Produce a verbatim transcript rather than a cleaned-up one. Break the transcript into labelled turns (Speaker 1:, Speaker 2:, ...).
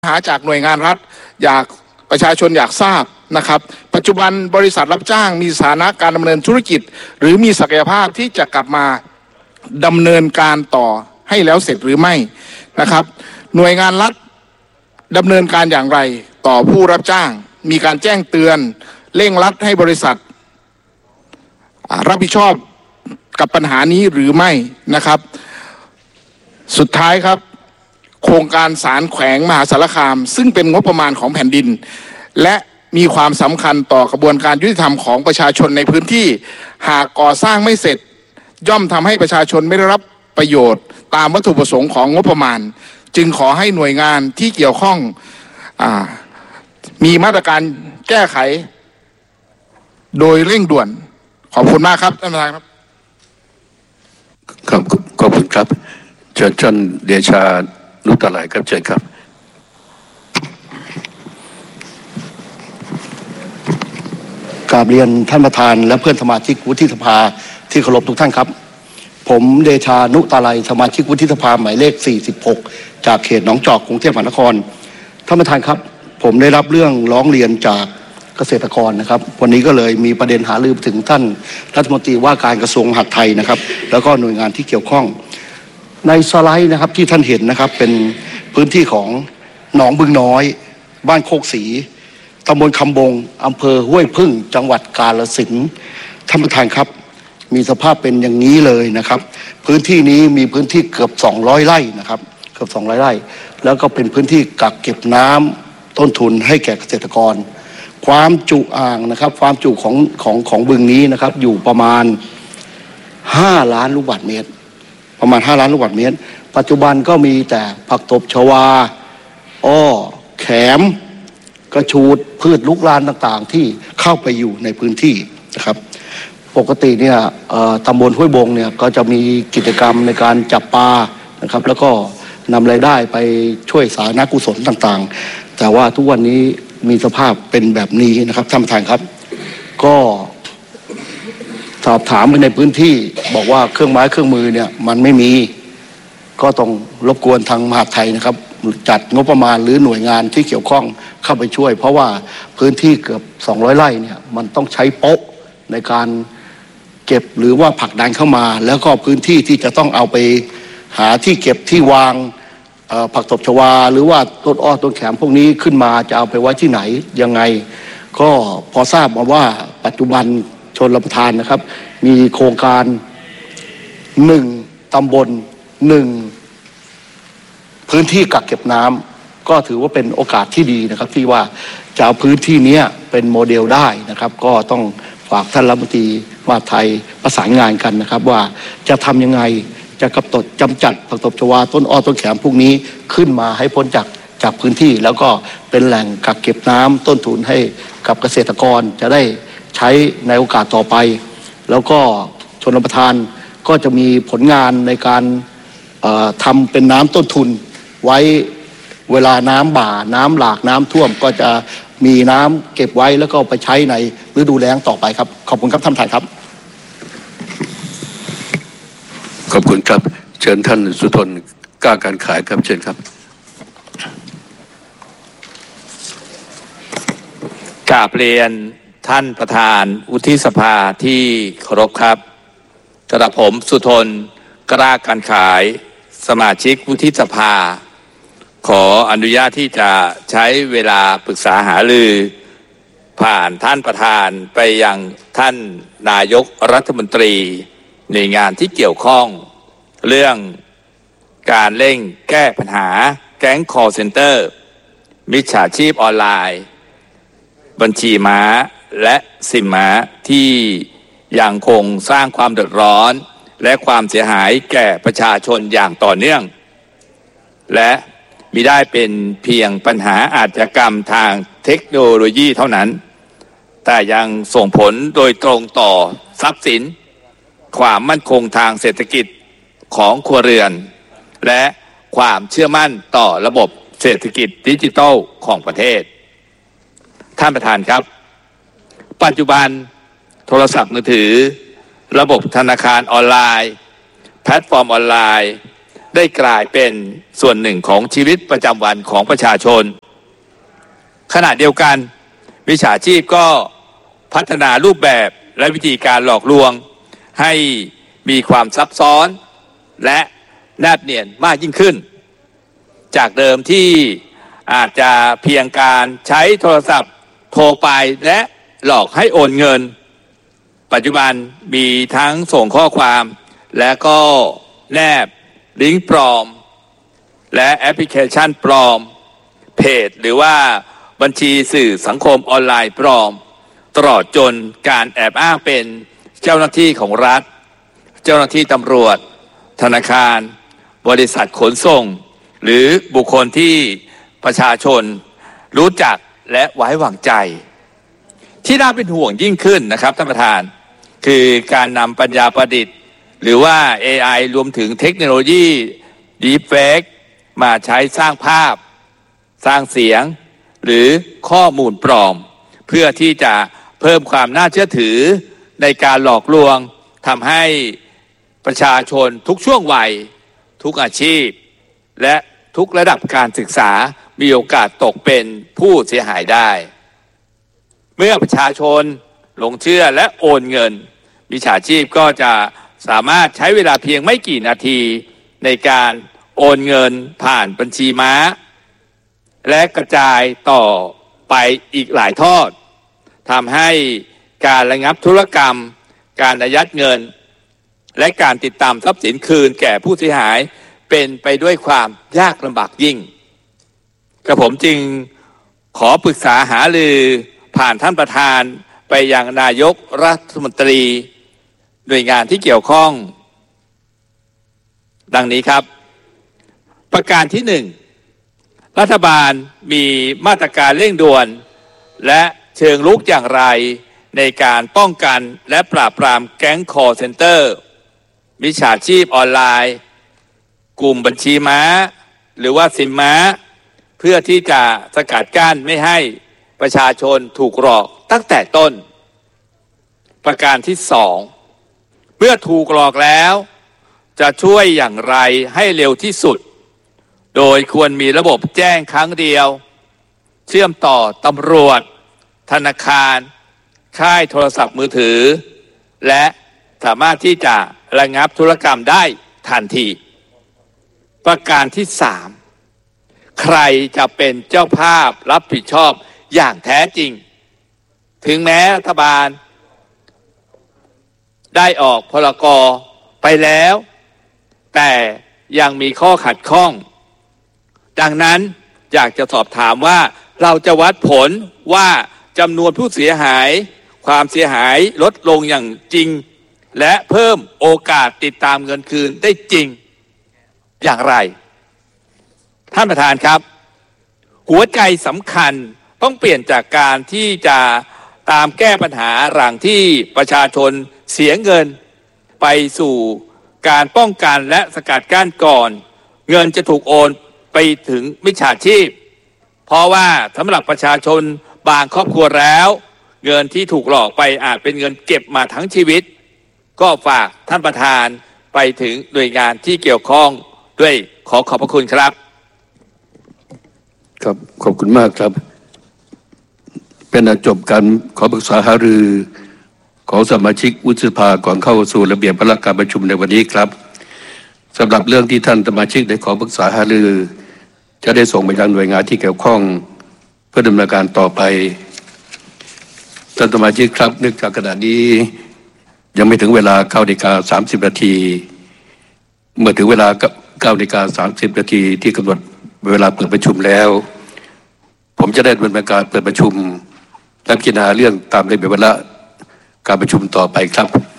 Speaker 1: หาจากหน่วยงานรัฐอยากประชาชนอยากทราบนะครับปัจจุบันบริษัทรับจ้างมีสถานะการดำเนินธุรกิจหรือมีศักยภาพที่จะกลับมาดำเนินการต่อให้แล้วเสร็จหรือไม่นะครับหน่วยงานรัฐดำเนินการอย่างไรต่อผู้รับจ้างมีการแจ้งเตือนเร่งรัดให้บริษัทรับผิดชอบกับปัญหานี้หรือไม่นะครับสุดท้ายครับโครงการศาลแขวงมหาสารคามซึ่งเป็นงบประมาณของแผ่นดินและมีความสำคัญต่อกระบวนการยุติธรรมของประชาชนในพื้นที่หากก่อสร้างไม่เสร็จย่อมทำให้ประชาชนไม่ได้รับประโยชน์ตามวัตถุประสงค์ของงบประมาณจึงขอให้หน่วยงานที่เกี่ยวข้องอ่ามีมาตรการแก้ไขโดยเร่งด่วนขอบคุณมากครับท่านประธานครับ
Speaker 2: ครับขอบคุณครับเชิญท่านเดชานุตาลัยครับเชิญครับ
Speaker 3: กราบเรียนท่านประธานและเพื่อนสมาชิกวุฒิสภาที่เคารพทุกท่านครับผมเดชานุตาลัยสมาชิกวุฒิสภาหมายเลขสี่สิบหกจากเขตหนองจอกกรุงเทพมหานครท่านประธานครับผมได้รับเรื่องร้องเรียนจากเกษตรกรนะครับวันนี้ก็เลยมีประเด็นหารือถึงท่านรัฐมนตรีว่าการกระทรวงมหาดไทยนะครับแล้วก็หน่วยงานที่เกี่ยวข้องในสไลด์นะครับที่ท่านเห็นนะครับเป็นพื้นที่ของหนองบึงน้อยบ้านโคกศรีตำบลคำบงอำเภอห้วยพึ่งจังหวัดกาฬสินธุ์ท่านประธานครับมีสภาพเป็นอย่างนี้เลยนะครับพื้นที่นี้มีพื้นที่เกือบสองร้อยไร่นะครับเกือบสองร้อยไร่แล้วก็เป็นพื้นที่กักเก็บน้ำต้นทุนให้แก่เกษตรกรความจุอ่างนะครับความจุของของของบึงนี้นะครับอยู่ประมาณห้าล้านลูกบาศก์เมตรประมาณห้าล้านลูกบาศก์เมตรปัจจุบันก็มีแต่ผักตบชวาอ้อแขมกระชูดพืชลุกลานต่างๆที่เข้าไปอยู่ในพื้นที่นะครับปกติเนี่ยตำบลห้วยบงเนี่ยก็จะมีกิจกรรมในการจับปลานะครับแล้วก็นำรายได้ไปช่วยสาธารณกุศลต่างๆแต่ว่าทุกวันนี้มีสภาพเป็นแบบนี้นะครับท่านประธานครับก็สอบถามไปในพื้นที่บอกว่าเครื่องไม้เครื่องมือเนี่ยมันไม่มีก็ต้องรบกวนทางมหาดไทยนะครับจัดงบประมาณหรือหน่วยงานที่เกี่ยวข้องเข้าไปช่วยเพราะว่าพื้นที่เกือบสองร้อยไร่เนี่ยมันต้องใช้โป๊ะในการเก็บหรือว่าผลักดันเข้ามาแล้วก็พื้นที่ที่จะต้องเอาไปหาที่เก็บที่วางผักตบชวาหรือว่าต้นอ้อต้นแขมพวกนี้ขึ้นมาจะเอาไปไว้ที่ไหนยังไงก็พอทราบมาว่าปัจจุบันชนรับประทานนะครับมีโครงการหนึ่งตำบลหนึ่งพื้นที่กักเก็บน้ำก็ถือว่าเป็นโอกาสที่ดีนะครับที่ว่าจะเอาพื้นที่นี้เป็นโมเดลได้นะครับก็ต้องฝากท่านรัฐมนตรีมหาดไทยประสานงานกันนะครับว่าจะทำยังไงจะกำจัดจำจัดผักตบชวาต้นอ้อต้นแขมพวกนี้ขึ้นมาให้พ้นจากจากพื้นที่แล้วก็เป็นแหล่งกักเก็บน้ำต้นทุนให้กับเกษตรกรจะได้ใช้ในโอกาสต่อไปแล้วก็ชนประทานก็จะมีผลงานในการทำเป็นน้ำต้นทุนไว้เวลาน้ำบ่าน้ำหลากน้ำท่วมก็จะมีน้ำเก็บไว้แล้วก็ไปใช้ในฤดูแล้งต่อไปครับขอบคุณครับท่านประธานครับ
Speaker 2: ขอบคุณครับเชิญท่านสุทนกล้าการขายครับเชิญครับ
Speaker 4: กราบเรียนท่านประธานวุฒิสภาที่เคารพครับกระผมสุทนกล้าการขายสมาชิกวุฒิสภาขออนุญาตที่จะใช้เวลาปรึกษาหารือผ่านท่านประธานไปยังท่านนายกรัฐมนตรีในงานที่เกี่ยวข้องเรื่องการเร่งแก้ปัญหาแก๊ง call center มิจฉาชีพออนไลน์บัญชีม้าและซิมม้าที่ยังคงสร้างความเดือดร้อนและความเสียหายแก่ประชาชนอย่างต่อเนื่องและมิได้เป็นเพียงปัญหาอาชญากรรมทางเทคโนโลยีเท่านั้นแต่ยังส่งผลโดยตรงต่อทรัพย์สินความมั่นคงทางเศรษฐกิจของครัวเรือนและความเชื่อมั่นต่อระบบเศรษฐกิจดิจิทัลของประเทศท่านประธานครับปัจจุบันโทรศัพท์มือถือระบบธนาคารออนไลน์แพลตฟอร์มออนไลน์ได้กลายเป็นส่วนหนึ่งของชีวิตประจำวันของประชาชนขณะเดียวกันมิจฉาชีพก็พัฒนารูปแบบและวิธีการหลอกลวงให้มีความซับซ้อนและแนบเนียนมากยิ่งขึ้นจากเดิมที่อาจจะเพียงการใช้โทรศัพท์โทรไปและหลอกให้โอนเงินปัจจุบันมีทั้งส่งข้อความและก็แนบลิงก์ปลอมและแอปพลิเคชันปลอมเพจหรือว่าบัญชีสื่อสังคมออนไลน์ปลอมตลอดจนการแอบอ้างเป็นเจ้าหน้าที่ของรัฐเจ้าหน้าที่ตำรวจธนาคารบริษัทขนส่งหรือบุคคลที่ประชาชนรู้จักและไว้วางใจที่น่าเป็นห่วงยิ่งขึ้นนะครับท่านประธานคือการนำปัญญาประดิษฐ์หรือว่า เอ ไอ รวมถึงเทคโนโลยี Deepfake มาใช้สร้างภาพสร้างเสียงหรือข้อมูลปลอมเพื่อที่จะเพิ่มความน่าเชื่อถือในการหลอกลวงทำให้ประชาชนทุกช่วงวัยทุกอาชีพและทุกระดับการศึกษามีโอกาสตกเป็นผู้เสียหายได้เมื่อประชาชนหลงเชื่อและโอนเงินมิจฉาชีพก็จะสามารถใช้เวลาเพียงไม่กี่นาทีในการโอนเงินผ่านบัญชีม้าและกระจายต่อไปอีกหลายทอดทำให้การระงับธุรกรรมการอายัดเงินและการติดตามทรัพย์สินคืนแก่ผู้เสียหายเป็นไปด้วยความยากลำบากยิ่งกระผมจึงขอปรึกษาหารือผ่านท่านประธานไปยังนายกรัฐมนตรีหน่วยงานที่เกี่ยวข้องดังนี้ครับประการที่หนึ่งรัฐบาลมีมาตรการเร่งด่วนและเชิงรุกอย่างไรในการป้องกันและปราบปรามแก๊งคอลเซ็นเตอร์มิจฉาชีพออนไลน์กลุ่มบัญชีม้าหรือว่าซิมม้าเพื่อที่จะสกัดกั้นไม่ให้ประชาชนถูกหลอกตั้งแต่ต้นประการที่สองเมื่อถูกหลอกแล้วจะช่วยอย่างไรให้เร็วที่สุดโดยควรมีระบบแจ้งครั้งเดียวเชื่อมต่อตำรวจธนาคารค่ายโทรศัพท์มือถือและสามารถที่จะระงับธุรกรรมได้ทันทีประการที่สามใครจะเป็นเจ้าภาพรับผิดชอบอย่างแท้จริงถึงแม้รัฐบาลได้ออกพรก.ไปแล้วแต่ยังมีข้อขัดข้องดังนั้นอยากจะสอบถามว่าเราจะวัดผลว่าจำนวนผู้เสียหายความเสียหายลดลงอย่างจริงและเพิ่มโอกาสติดตามเงินคืนได้จริงอย่างไรท่านประธานครับหัวใจสำคัญต้องเปลี่ยนจากการที่จะตามแก้ปัญหาหลังที่ประชาชนเสียเงินไปสู่การป้องกันและสกัดกั้นก่อนเงินจะถูกโอนไปถึงมิจฉาชีพเพราะว่าสำหรับประชาชนบางครอบครัวแล้วเงินที่ถูกหลอกไปอาจเป็นเงินเก็บมาทั้งชีวิตก็ฝากท่านประธานไปถึงหน่วยงานที่เกี่ยวข้องด้วยขอขอบพระคุณครับ
Speaker 2: ครับขอบคุณมากครับเป็นอันจบการขอปรึกษาหารือของสมาชิกวุฒิสภาก่อนเข้าสู่ระเบียบวาระการประชุมในวันนี้ครับสำหรับเรื่องที่ท่านสมาชิกได้ขอปรึกษาหารือจะได้ส่งไปยังหน่วยงานที่เกี่ยวข้องเพื่อดำเนินการต่อไปท่านสมาชิกครับเนื่องจากขณะนี้ยังไม่ถึงเวลาเก้านาฬิกาสามสิบนาทีเมื่อถึงเวลาเก้านาฬิกาสามสิบนาทีที่กำหนดเวลาเปิดประชุมแล้วผมจะได้ดำเนินการเปิดประชุมและพิจารณาเรื่องตามระเบียบวาระการประชุมต่อไปครับ